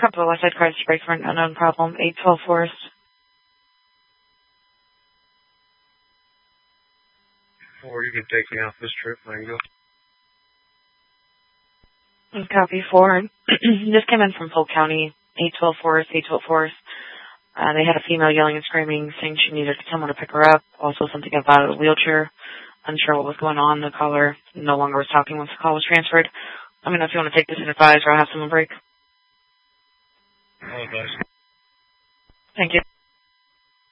couple of Westside cars to break for an unknown problem. 812 Forest. Or you can take me off this trip and I can go. Copy 4. This came in from Polk County. 812 Forest, 812 Forest. They had a female yelling and screaming, saying she needed someone to pick her up. Also something about a wheelchair. Unsure what was going on. The caller no longer was talking once the call was transferred. Let me know if you want to take this in advise or I'll have someone break. I'll advise. Thank you.